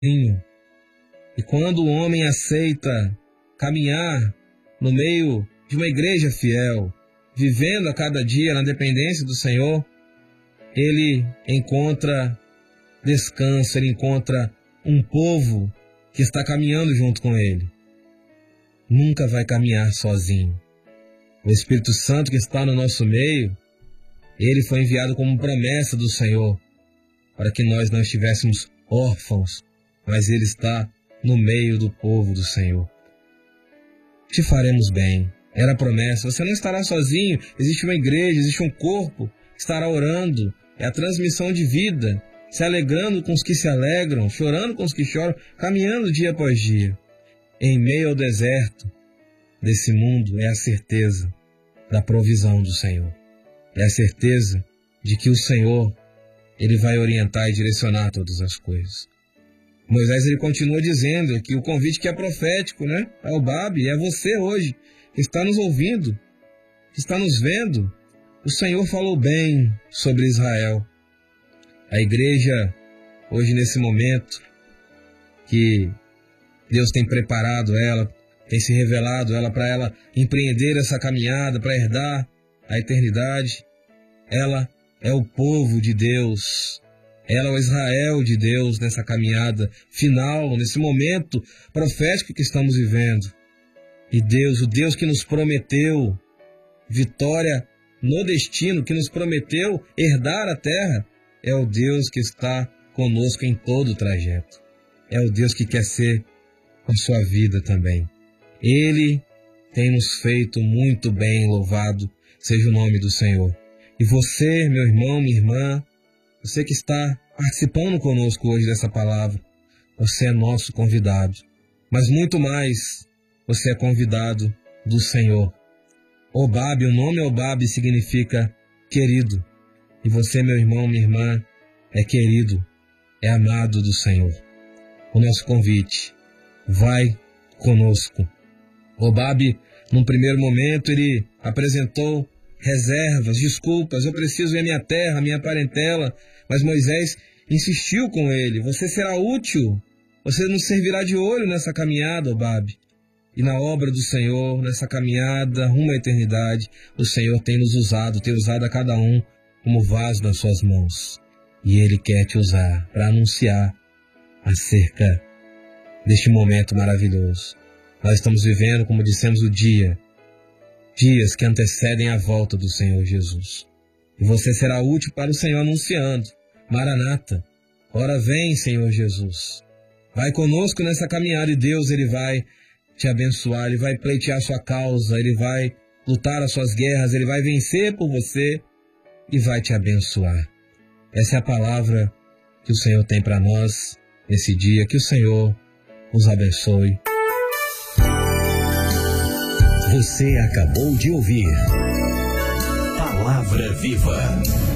E quando o homem aceita caminhar no meio de uma igreja fiel, vivendo a cada dia na dependência do Senhor, ele encontra descanso, ele encontra um povo que está caminhando junto com ele. Nunca vai caminhar sozinho. O Espírito Santo que está no nosso meio, ele foi enviado como promessa do Senhor, para que nós não estivéssemos órfãos, mas ele está no meio do povo do Senhor. Te faremos bem. Era a promessa. Você não estará sozinho. Existe uma igreja, existe um corpo que estará orando. É a transmissão de vida, se alegrando com os que se alegram, chorando com os que choram, caminhando dia após dia. Em meio ao deserto desse mundo é a certeza da provisão do Senhor. É a certeza de que o Senhor, ele vai orientar e direcionar todas as coisas. Moisés, ele continua dizendo que o convite que é profético, né? É o Babe, é você hoje, que está nos ouvindo, que está nos vendo. O Senhor falou bem sobre Israel. A igreja, hoje nesse momento, que Deus tem preparado ela, tem se revelado ela para ela empreender essa caminhada, para herdar a eternidade. Ela é o povo de Deus. Ela é o Israel de Deus nessa caminhada final, nesse momento profético que estamos vivendo. E Deus, o Deus que nos prometeu vitória no destino, que nos prometeu herdar a terra, é o Deus que está conosco em todo o trajeto. É o Deus que quer ser com sua vida também. Ele tem nos feito muito bem, louvado seja o nome do Senhor. E você, meu irmão, minha irmã, você que está participando conosco hoje dessa palavra, você é nosso convidado. Mas muito mais, você é convidado do Senhor. Obabe, o nome Obabe significa querido. E você, meu irmão, minha irmã, é querido, é amado do Senhor. O nosso convite, vai conosco. Obabe, num primeiro momento, ele apresentou reservas, desculpas, eu preciso ir à minha terra, à minha parentela. Mas Moisés insistiu com ele, você será útil, você nos servirá de olho nessa caminhada, Obabe. E na obra do Senhor, nessa caminhada rumo à eternidade, o Senhor tem nos usado, tem usado a cada um como vaso nas suas mãos. E Ele quer te usar para anunciar acerca deste momento maravilhoso. Nós estamos vivendo, como dissemos, dias que antecedem a volta do Senhor Jesus. E você será útil para o Senhor anunciando, Maranata, ora vem, Senhor Jesus. Vai conosco nessa caminhada e Deus, Ele vai te abençoar, Ele vai pleitear a sua causa, Ele vai lutar as suas guerras, Ele vai vencer por você e vai te abençoar. Essa é a palavra que o Senhor tem para nós nesse dia. Que o Senhor os abençoe. Você acabou de ouvir Palavra Viva.